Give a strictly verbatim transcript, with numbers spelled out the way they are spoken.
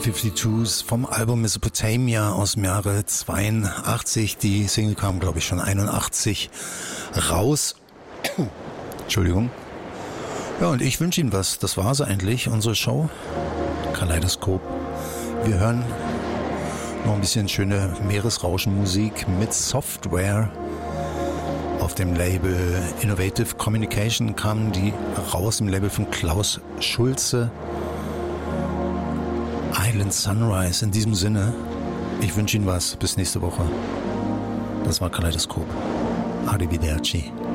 B-fünfundfünfzig vom Album Mesopotamia aus dem Jahre zweiundachtzig. Die Single kam, glaube ich, schon einundachtzig raus. Entschuldigung. Ja, und ich wünsche Ihnen was. Das war sie eigentlich, unsere Show. Kaleidoskop. Wir hören noch ein bisschen schöne Meeresrauschenmusik mit Software. Auf dem Label Innovative Communication kam die raus, im Label von Klaus Schulze. Island Sunrise. In diesem Sinne, ich wünsche Ihnen was. Bis nächste Woche. Das war Kaleidoskop. Arrivederci.